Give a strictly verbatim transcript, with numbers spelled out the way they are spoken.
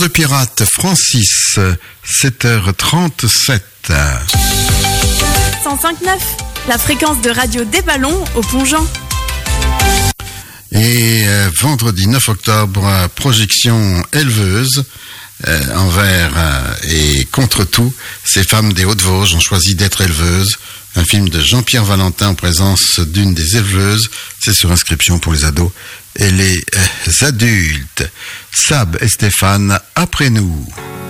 de pirate Francis, sept heures trente-sept. cent cinq neuf, la fréquence de radio des ballons au Pont-Jean. Et euh, vendredi neuf octobre, projection éleveuse euh, envers euh, et contre tout. Ces femmes des Hauts-de-Vosges ont choisi d'être éleveuses. Un film de Jean-Pierre Valentin en présence d'une des éleveuses. C'est sur inscription pour les ados et les euh, adultes. Sab et Stéphane, après nous.